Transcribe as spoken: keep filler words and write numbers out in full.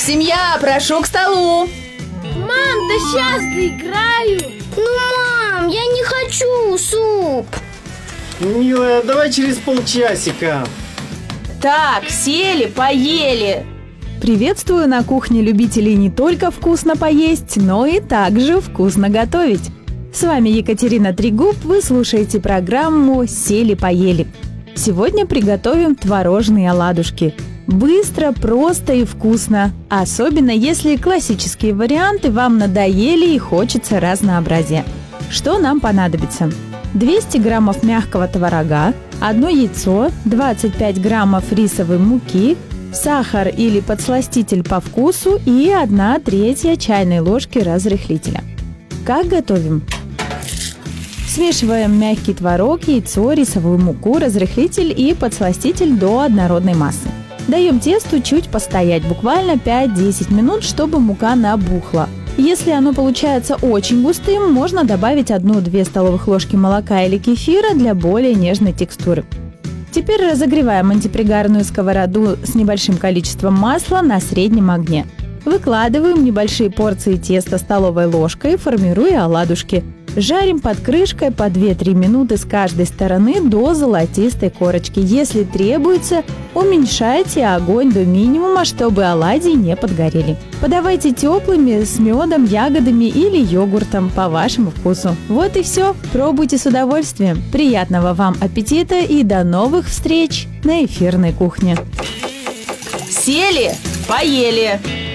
семья, прошу к столу. Мам, да сейчас доиграю. Ну, мам, я не хочу суп. Милая, давай через полчасика. Так, сели, поели. Приветствую на кухне любителей не только вкусно поесть, но и также вкусно готовить. С вами Екатерина Трегуб, вы слушаете программу «Сели-поели». Сегодня приготовим творожные оладушки. Быстро, просто и вкусно. Особенно если классические варианты вам надоели и хочется разнообразия. Что нам понадобится? двести граммов мягкого творога, одно яйцо, двадцать пять граммов рисовой муки, сахар или подсластитель по вкусу и одна третья чайной ложки разрыхлителя. Как готовим? Смешиваем мягкий творог, яйцо, рисовую муку, разрыхлитель и подсластитель до однородной массы. Даем тесту чуть постоять, буквально пять-десять минут, чтобы мука набухла. Если оно получается очень густым, можно добавить одну-две столовых ложки молока или кефира для более нежной текстуры. Теперь разогреваем антипригарную сковороду с небольшим количеством масла на среднем огне. Выкладываем небольшие порции теста столовой ложкой, формируя оладушки. Жарим под крышкой по две-три минуты с каждой стороны до золотистой корочки. Если требуется, уменьшайте огонь до минимума, чтобы оладьи не подгорели. Подавайте теплыми с медом, ягодами или йогуртом по вашему вкусу. Вот и все. Пробуйте с удовольствием. Приятного вам аппетита и до новых встреч на эфирной кухне. Сели, поели.